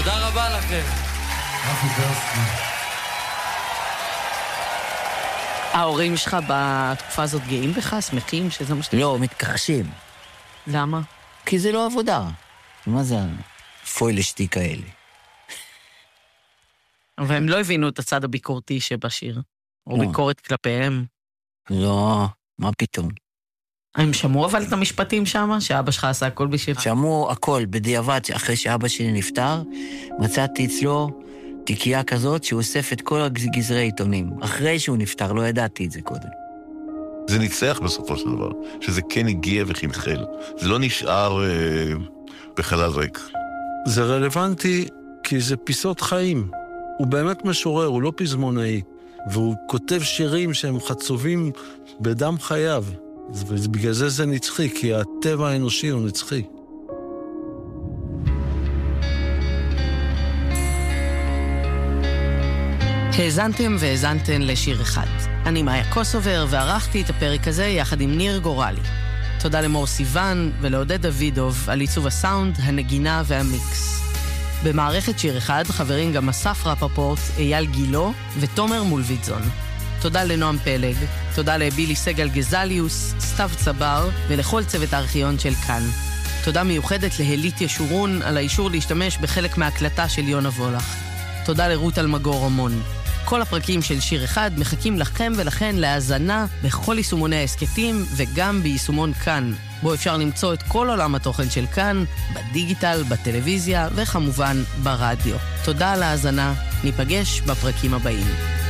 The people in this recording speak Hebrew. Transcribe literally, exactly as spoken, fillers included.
תודה רבה לכם. רפי ברסקי. ההורים שלך בתקופה הזאת גאים בך, שמחים שזה מה שאתה... לא, מתכחשים. למה? כי זה לא עבודה. מה זה פוילשתי כאלה? אבל הם לא הבינו את הצד הביקורתי שבשיר. או לא. ביקורת כלפיהם. לא, מה פתאום? הם שמעו אבל את המשפטים שם, שאבא שלך עשה הכל בשבילך? שמעו הכל, בדיעבד, אחרי שאבא שלי נפטר, מצאתי אצלו תיקייה כזאת שהוא אוסף את כל הגזרי עיתונים. אחרי שהוא נפטר, לא ידעתי את זה קודם. זה ניצח בסופו של דבר, שזה כן הגיע וחלחל. זה לא נשאר אה, בחלל ריק. זה רלוונטי כי זה פיסות חיים. הוא באמת משורר, הוא לא פזמונאי. והוא כותב שירים שהם חצובים בדם חייו. ובגלל זה זה נצחי, כי הטבע האנושי הוא נצחי. האזנתם והאזנתן לשיר אחד. אני מאיה קוסובר וערכתי את הפרק הזה יחד עם ניר גורלי. תודה למור סיוון ולעודד דוידוב על עיצוב הסאונד, הנגינה והמיקס. במערכת שיר אחד חברים גם אסף רפפורט, אייל גילו ותומר מולביטזון. תודה לנועם פלג, תודה לבילי סגל גזליוס, סתיו צבר ולכל צוות הארכיון של כאן. תודה מיוחדת להלית ישורון על האישור להשתמש בחלק מההקלטה של יונה וולך. תודה לרות אלמגור רמון. כל הפרקים של שיר אחד מחכים לכם ולכן להאזנה בכל יישומוני העסקטים וגם ביישומון כאן, בו אפשר למצוא את כל עולם התוכן של כאן, בדיגיטל, בטלוויזיה וכמובן ברדיו. תודה על ההאזנה, ניפגש בפרקים הבאים.